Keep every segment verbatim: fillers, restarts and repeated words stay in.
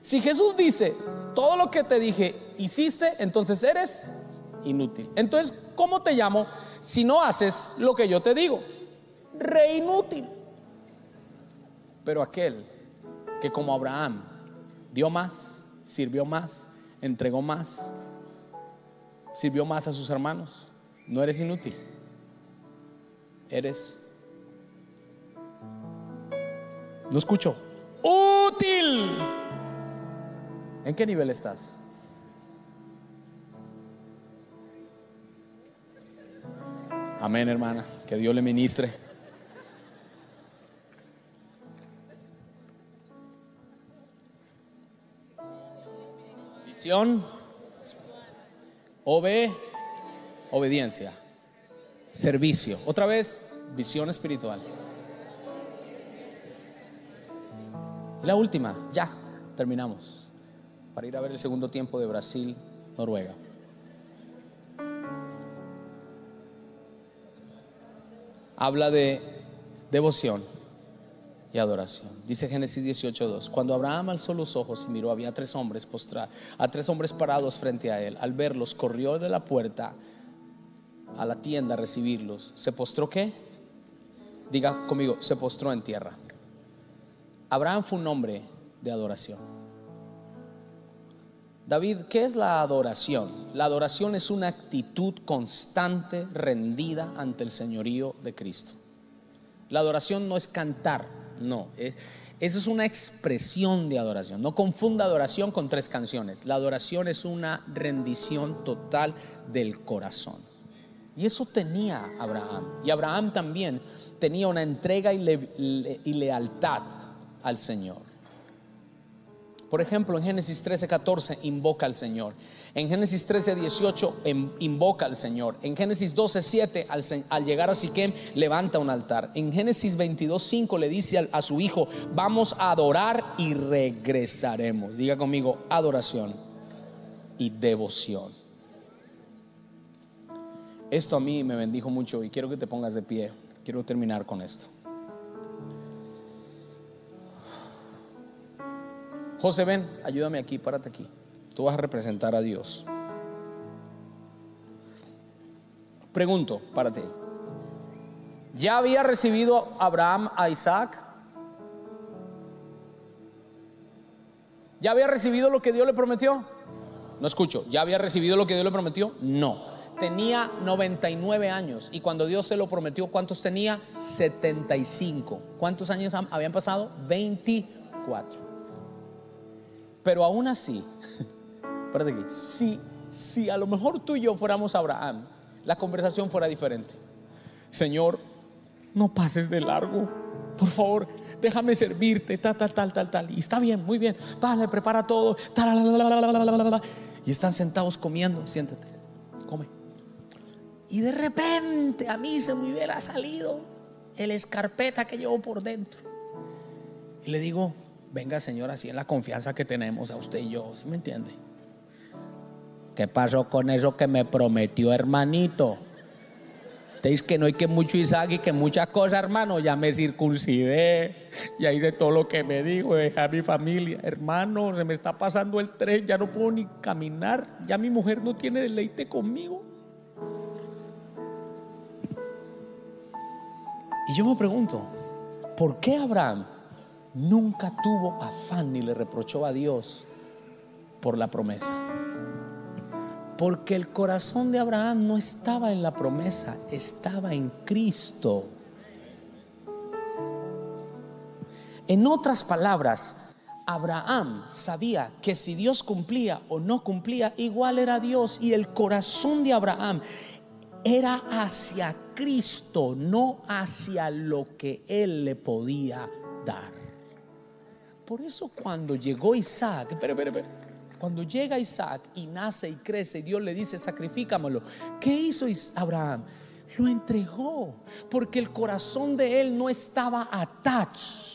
Si Jesús dice, todo lo que te dije hiciste, entonces eres inútil. Entonces, ¿cómo te llamo si no haces lo que yo te digo? Re inútil. Pero aquel que como Abraham dio más, sirvió más, entregó más, sirvió más a sus hermanos, no eres inútil, eres, no escucho, útil. ¿En qué nivel estás? Amén, hermana, que Dios le ministre. Visión, Obe, obediencia, servicio. Otra vez, visión espiritual. La última, ya terminamos, para ir a ver el segundo tiempo de Brasil, Noruega. Habla de devoción y adoración. Dice Génesis dieciocho dos: cuando Abraham alzó los ojos y miró, había tres hombres postrados, a tres hombres parados frente a él. Al verlos, corrió de la puerta a la tienda a recibirlos. ¿Se postró qué? Diga conmigo, se postró en tierra. Abraham fue un hombre de adoración. David, ¿qué es la adoración? La adoración es una actitud constante, rendida ante el señorío de Cristo. La adoración no es cantar, no, es, eso es una expresión de adoración. No confunda adoración con tres canciones. La adoración es una rendición total del corazón. Y eso tenía Abraham. Y Abraham también tenía una entrega y, le, le, y lealtad al Señor. Por ejemplo, en Génesis trece catorce invoca al Señor. En Génesis trece dieciocho invoca al Señor. En Génesis doce siete al, al llegar a Siquem levanta un altar. En Génesis veintidós cinco le dice a, a su hijo: vamos a adorar y regresaremos. Diga conmigo, adoración y devoción. Esto a mí me bendijo mucho y quiero que te pongas de pie. Quiero terminar con esto. José, ven, ayúdame aquí, párate aquí. Tú vas a representar a Dios. Pregunto para ti: ¿ya había recibido Abraham a Isaac? ¿Ya había recibido lo que Dios le prometió? No escucho. ¿Ya había recibido lo que Dios le prometió? No. Tenía noventa y nueve años. Y cuando Dios se lo prometió, ¿cuántos tenía? setenta y cinco. ¿Cuántos años habían pasado? veinticuatro. Pero aún así, espérate aquí, si, si a lo mejor tú y yo fuéramos Abraham, la conversación fuera diferente. Señor, no pases de largo, por favor, déjame servirte, tal, tal, tal, tal, tal. Y está bien, muy bien, dale, prepara todo, tal, y están sentados comiendo. Siéntate, come. Y de repente a mí se me hubiera salido el escarpeta que llevo por dentro. Y le digo: venga, Señor, así en la confianza que tenemos a usted y yo, ¿sí me entiende? ¿Qué pasó con eso que me prometió, hermanito? Usted dice que no hay que mucho Isaac y que muchas cosas, hermano. Ya me circuncidé, ya hice todo lo que me dijo, dejé a mi familia. Hermano, se me está pasando el tren, ya no puedo ni caminar, ya mi mujer no tiene deleite conmigo. Y yo me pregunto, ¿por qué Abraham nunca tuvo afán ni le reprochó a Dios por la promesa? Porque el corazón de Abraham no estaba en la promesa, estaba en Cristo. En otras palabras, Abraham sabía que si Dios cumplía o no cumplía, igual era Dios. Y el corazón de Abraham era hacia Cristo, no hacia lo que él le podía dar. Por eso cuando llegó Isaac, espera, espera, espera. Cuando llega Isaac y nace y crece, Dios le dice: sacrifícamelo. ¿Qué hizo Abraham? Lo entregó, porque el corazón de él no estaba attached.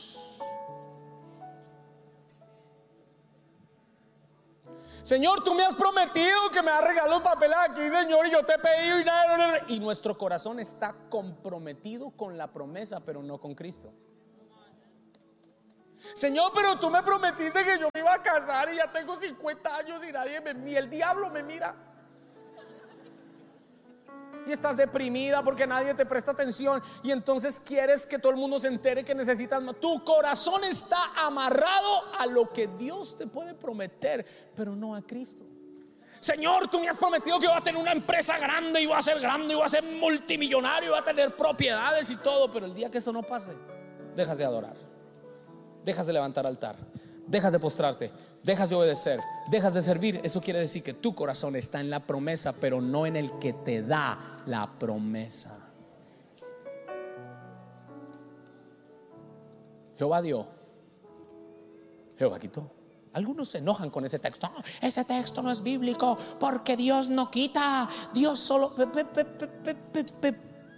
Señor, tú me has prometido que me has regalado los papeles aquí, Señor, y yo te he pedido y nada. Y nuestro corazón está comprometido con la promesa, pero no con Cristo. Señor, pero tú me prometiste que yo me iba a casar ya tengo cincuenta años y nadie me, ni el diablo me mira. Y estás deprimida porque nadie te presta atención, y entonces quieres que todo el mundo se entere que necesitas más. Tu corazón está amarrado a lo que Dios te puede prometer, pero no a Cristo. Señor, tú me has prometido que voy a tener una empresa grande y voy a ser grande y voy a ser multimillonario y voy a tener propiedades y todo, pero el día que eso no pase, dejas de adorar, dejas de levantar altar, dejas de postrarte, dejas de obedecer, dejas de servir. Eso quiere decir que tu corazón está en la promesa, pero no en el que te da la promesa. Jehová dio, Jehová quitó. Algunos se enojan con ese texto. No, ese texto no es bíblico porque Dios no quita, Dios solo pe, pe, pe, pe, pe, pe.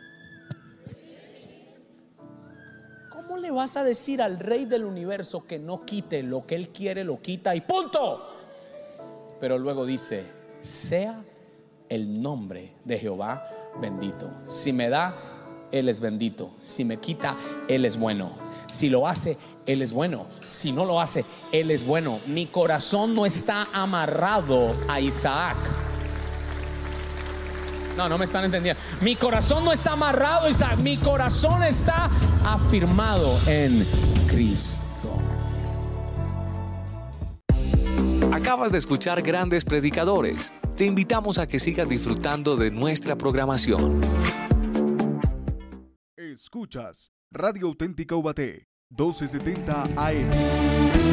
¿Cómo le vas a decir al Rey del universo que no quite? Lo que Él quiere lo quita y punto. Pero luego dice: sea el nombre de Jehová bendito. Si me da, Él es bendito. Si me quita, Él es bueno. Si lo hace, Él es bueno. Si no lo hace, Él es bueno. Mi corazón no está amarrado a Isaac. No, no me están entendiendo. Mi corazón no está amarrado a Isaac. Mi corazón está afirmado en Cristo. Acabas de escuchar Grandes Predicadores. Te invitamos a que sigas disfrutando de nuestra programación. Escuchas Radio Auténtica Ubaté, doce setenta A M.